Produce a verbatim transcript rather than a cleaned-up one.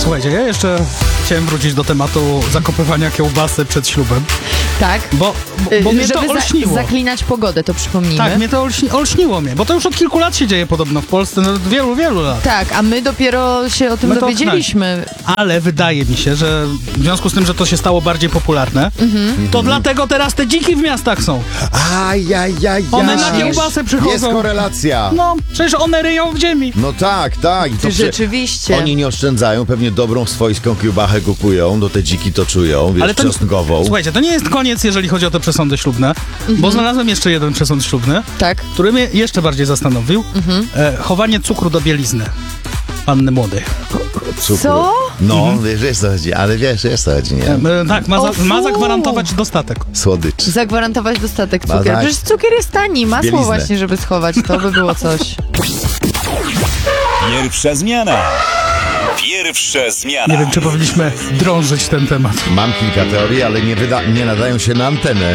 Słuchajcie, ja jeszcze chciałem wrócić do tematu zakopywania kiełbasy przed ślubem. Tak. Bo, bo, bo mnie to Żeby olśniło. za- zaklinać pogodę, to przypomnijmy. Tak, mnie to olśni, olśniło mnie, bo to już od kilku lat się dzieje podobno w Polsce, no od wielu, wielu lat. Tak, a my dopiero się o tym My to dowiedzieliśmy. Ale wydaje mi się, że w związku z tym, że to się stało bardziej popularne, Mhm. to dlatego teraz te dziki w miastach są. Ajajaj. One na kiełbasę przychodzą. Jest korelacja. No, przecież one ryją w ziemi. No tak, tak. I to prze- Rzeczywiście. Oni nie oszczędzają, pewnie dobrą swojską kiełbachę kupują, do te dziki to czują, wiesz, Ale to, czosnkową. słuchajcie, to nie jest koniec, jeżeli chodzi o te przesądy ślubne, Mhm. bo znalazłem jeszcze jeden przesąd ślubny, Tak. który mnie jeszcze bardziej zastanowił. Mhm. E, chowanie cukru do bielizny panny młodej. Cukru. Co? No, wiesz, jest to chodzi, ale wiesz, jest to chodzi, nie? E, tak, ma, O za, fu. ma zagwarantować dostatek. Słodycz. Zagwarantować dostatek Ma cukru. tak. Przecież cukier jest tani, masło Bieliznę. właśnie, żeby schować, to by było coś. Pierwsza zmiana. Pierwsza zmiana. Nie wiem, czy powinniśmy drążyć ten temat. Mam kilka teorii, ale nie, wyda- nie nadają się na antenę.